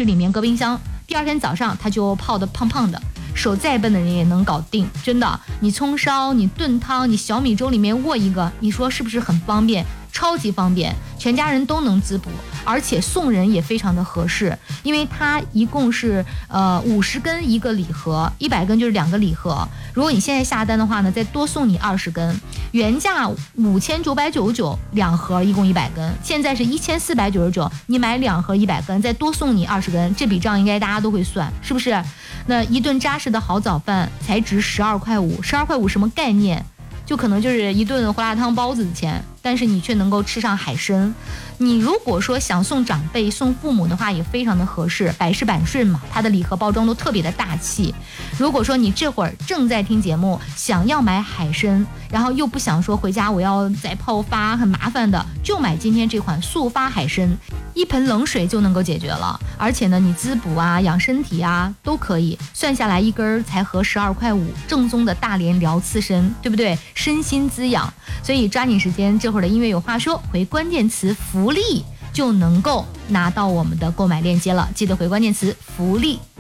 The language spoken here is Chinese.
室里面搁冰箱，第二天早上它就泡得胖胖的，手再笨的人也能搞定，真的。你葱烧，你炖汤，你小米粥里面卧一个，你说是不是很方便？超级方便，全家人都能滋补，而且送人也非常的合适，因为它一共是50根一个礼盒，100根就是2个礼盒。如果你现在下单的话呢，再多送你20根，原价5999两盒，一共100根，现在是1499，你买2盒100根，再多送你20根，这笔账应该大家都会算，是不是？那一顿扎实的好早饭才值12块5，12块5什么概念？就可能就是一顿胡辣汤包子的钱，但是你却能够吃上海参。你如果说想送长辈送父母的话，也非常的合适，百试百顺嘛，它的礼盒包装都特别的大气。如果说你这会儿正在听节目，想要买海参，然后又不想说回家我要再泡发很麻烦的，就买今天这款速发海参，一盆冷水就能够解决了，而且呢你滋补啊养身体啊都可以，算下来一根才合12块5，正宗的大连辽刺参，对不对？身心滋养，所以抓紧时间，这会儿的音乐有话说，回关键词福利就能够拿到我们的购买链接了，记得回关键词福利。